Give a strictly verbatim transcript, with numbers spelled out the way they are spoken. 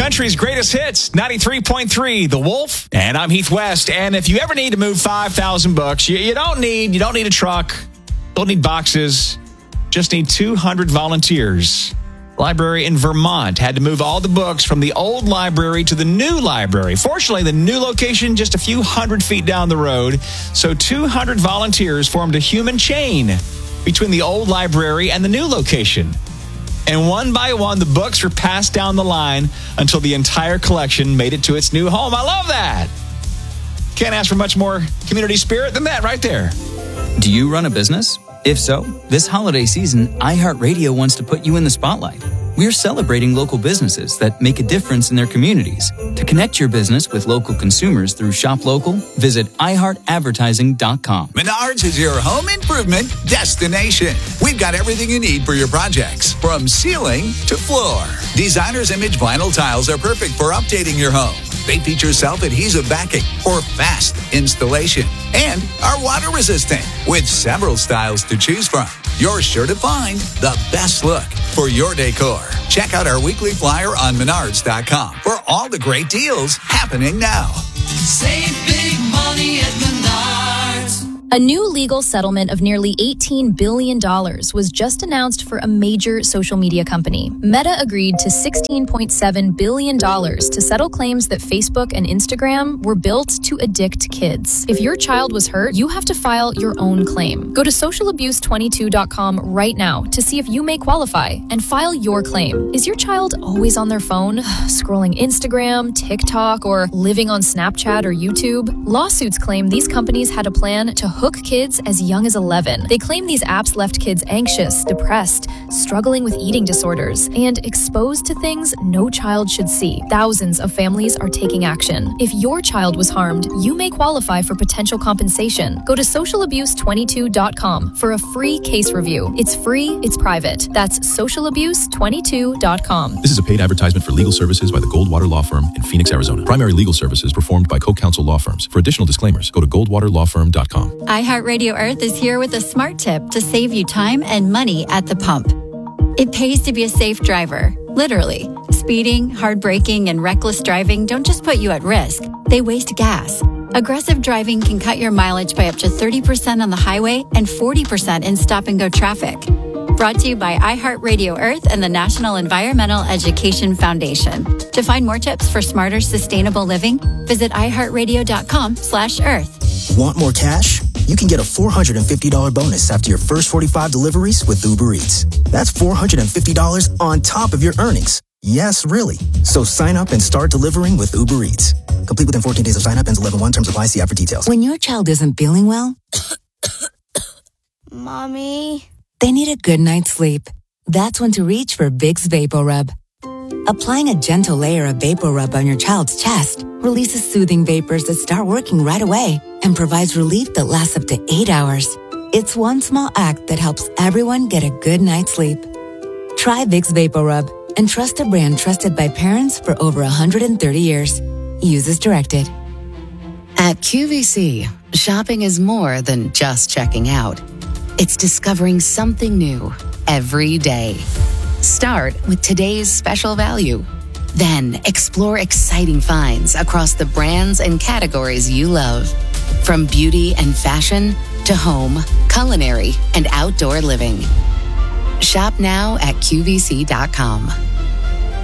country's greatest hits, ninety-three point three, The Wolf. And I'm Heath West. And if you ever need to move five thousand books, you, you don't need, you don't need a truck, don't need boxes, just need two hundred volunteers. Library in Vermont had to move all the books from the old library to the new library. Fortunately, the new location just a few hundred feet down the road. So two hundred volunteers formed a human chain between the old library and the new location. And one by one, the books were passed down the line until the entire collection made it to its new home. I love that. Can't ask for much more community spirit than that right there. Do you run a business? If so, this holiday season, iHeartRadio wants to put you in the spotlight. We're celebrating local businesses that make a difference in their communities. To connect your business with local consumers through Shop Local, visit i heart advertising dot com. Menards is your home improvement destination. We've got everything you need for your projects, from ceiling to floor. Designer's Image vinyl tiles are perfect for updating your home. They feature self-adhesive backing for fast installation and are water resistant with several styles to choose from. You're sure to find the best look for your decor. Check out our weekly flyer on menards dot com for all the great deals happening now. Save big money at Menards. A new legal settlement of nearly eighteen billion dollars was just announced for a major social media company. Meta agreed to sixteen point seven billion dollars to settle claims that Facebook and Instagram were built to addict kids. If your child was hurt, you have to file your own claim. Go to social abuse twenty-two dot com right now to see if you may qualify and file your claim. Is your child always on their phone, scrolling Instagram, TikTok, or living on Snapchat or YouTube? Lawsuits claim these companies had a plan to hook kids as young as eleven. They claim these apps left kids anxious, depressed, struggling with eating disorders, and exposed to things no child should see. Thousands of families are taking action. If your child was harmed, you may qualify for potential compensation. Go to social abuse twenty-two dot com for a free case review. It's free, it's private. That's social abuse twenty-two dot com. This is a paid advertisement for legal services by the Goldwater Law Firm in Phoenix, Arizona. Primary legal services performed by co-counsel law firms. For additional disclaimers, go to goldwater law firm dot com. iHeartRadio Earth is here with a smart tip to save you time and money at the pump. It pays to be a safe driver, literally. Speeding, hard braking, and reckless driving don't just put you at risk, they waste gas. Aggressive driving can cut your mileage by up to thirty percent on the highway and forty percent in stop-and-go traffic. Brought to you by iHeartRadio Earth and the National Environmental Education Foundation. To find more tips for smarter, sustainable living, visit i heart radio dot com slash earth. Want more cash? You can get a four hundred fifty dollars bonus after your first forty-five deliveries with Uber Eats. That's four hundred fifty dollars on top of your earnings. Yes, really. So sign up and start delivering with Uber Eats. Complete within fourteen days of sign up, ends eleven one. Terms apply. See app for details. When your child isn't feeling well, Mommy, they need a good night's sleep. That's when to reach for Vicks VapoRub. Applying a gentle layer of VapoRub on your child's chest releases soothing vapors that start working right away and provides relief that lasts up to eight hours. It's one small act that helps everyone get a good night's sleep. Try Vicks VapoRub and trust a brand trusted by parents for over one hundred thirty years. Use as directed. At Q V C, shopping is more than just checking out. It's discovering something new every day. Start with today's special value. Then explore exciting finds across the brands and categories you love. From beauty and fashion to home, culinary, and outdoor living. Shop now at Q V C dot com.